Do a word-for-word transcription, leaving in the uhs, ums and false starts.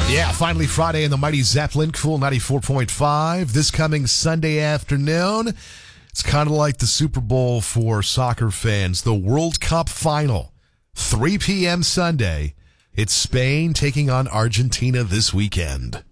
Yeah, finally Friday in the mighty Zeppelin, Cool ninety-four point five. This coming Sunday afternoon, it's kind of like the Super Bowl for soccer fans. The World Cup final, three p.m. Sunday. It's Spain taking on Argentina this weekend.